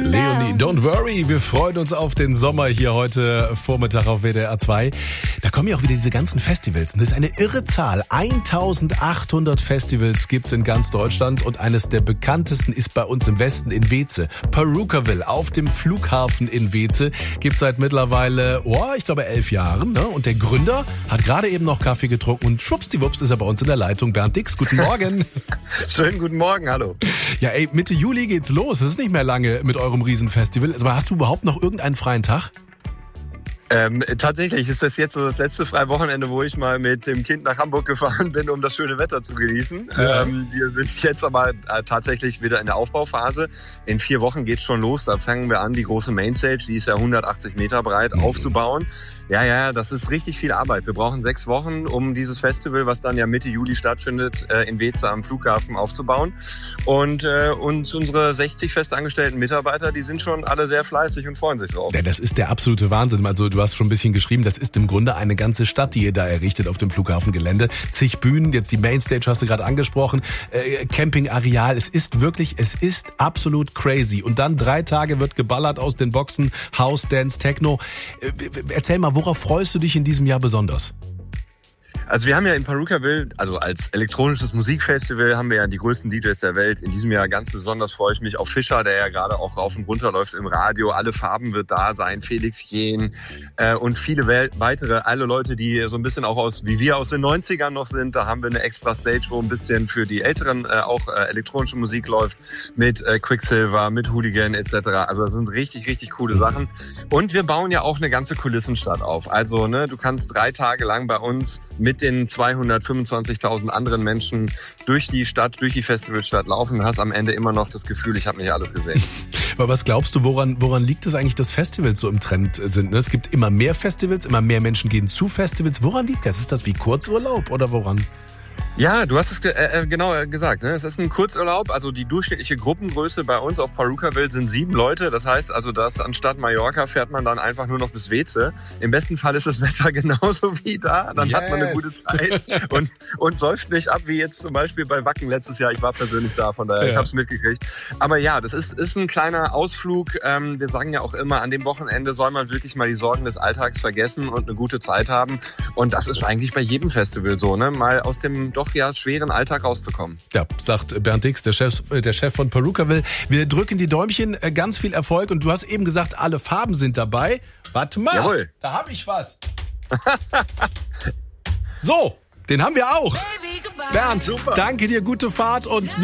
Leonie, don't worry, wir freuen uns auf den Sommer hier heute Vormittag auf WDR 2. Da kommen ja auch wieder diese ganzen Festivals. Das ist eine irre Zahl. 1800 Festivals gibt's in ganz Deutschland und eines der bekanntesten ist bei uns im Westen in Weeze. Purukaville auf dem Flughafen in Weeze gibt's seit mittlerweile, ich glaube 11 Jahren. Ne? Und der Gründer hat gerade eben noch Kaffee getrunken und schwuppsdiwupps ist er bei uns in der Leitung. Bernd Dix, guten Morgen. Schönen guten Morgen, hallo. Ja, Mitte Juli geht's los. Es ist nicht mehr lange mit eurem Riesenfestival. Aber hast du überhaupt noch irgendeinen freien Tag? Tatsächlich ist das jetzt so das letzte freie Wochenende, wo ich mal mit dem Kind nach Hamburg gefahren bin, um das schöne Wetter zu genießen. Ja. Wir sind jetzt aber tatsächlich wieder in der Aufbauphase. In 4 Wochen geht's schon los. Da fangen wir an, die große Mainstage, die ist ja 180 Meter breit, aufzubauen. Ja, das ist richtig viel Arbeit. Wir brauchen 6 Wochen, um dieses Festival, was dann ja Mitte Juli stattfindet, in Weeze am Flughafen aufzubauen. Und unsere 60 festangestellten Mitarbeiter, die sind schon alle sehr fleißig und freuen sich drauf. Ja, das ist der absolute Wahnsinn. Also du hast schon ein bisschen geschrieben, das ist im Grunde eine ganze Stadt, die ihr da errichtet auf dem Flughafengelände. Zig Bühnen, jetzt die Mainstage hast du gerade angesprochen, Campingareal. Es ist absolut crazy. Und dann 3 Tage wird geballert aus den Boxen, House, Dance, Techno. Erzähl mal, worauf freust du dich in diesem Jahr besonders? Also wir haben ja in Purukaville, also als elektronisches Musikfestival, haben wir ja die größten DJs der Welt. In diesem Jahr ganz besonders freue ich mich auf Fischer, der ja gerade auch rauf und runter läuft im Radio. Alle Farben wird da sein, Felix Jähn und viele weitere, alle Leute, die so ein bisschen auch wie wir aus den 90ern noch sind. Da haben wir eine extra Stage, wo ein bisschen für die Älteren auch elektronische Musik läuft, mit Quicksilver, mit Hooligan etc. Also das sind richtig, richtig coole Sachen. Und wir bauen ja auch eine ganze Kulissenstadt auf. Also du kannst 3 Tage lang bei uns mit den 225.000 anderen Menschen durch die Stadt, durch die Festivalstadt laufen und hast am Ende immer noch das Gefühl, ich habe nicht alles gesehen. Aber was glaubst du, woran liegt es eigentlich, dass Festivals so im Trend sind? Es gibt immer mehr Festivals, immer mehr Menschen gehen zu Festivals. Woran liegt das? Ist das wie Kurzurlaub oder woran? Ja, du hast es genau gesagt. Es ist ein Kurzurlaub. Also die durchschnittliche Gruppengröße bei uns auf Purukaville sind 7 Leute. Das heißt also, dass anstatt Mallorca fährt man dann einfach nur noch bis Weeze. Im besten Fall ist das Wetter genauso wie da. Dann hat man eine gute Zeit und säuft nicht ab, wie jetzt zum Beispiel bei Wacken letztes Jahr. Ich war persönlich da, von daher ich habe es mitgekriegt. Aber ja, das ist ein kleiner Ausflug. Wir sagen ja auch immer, an dem Wochenende soll man wirklich mal die Sorgen des Alltags vergessen und eine gute Zeit haben. Und das ist eigentlich bei jedem Festival so, mal aus dem doch schweren Alltag rauszukommen. Ja, sagt Bernd Dix, der Chef von Purukaville. Wir drücken die Däumchen, ganz viel Erfolg. Und du hast eben gesagt, alle Farben sind dabei. Warte mal, Jawohl. Da habe ich was. So, den haben wir auch. Bernd, super. Danke dir, gute Fahrt und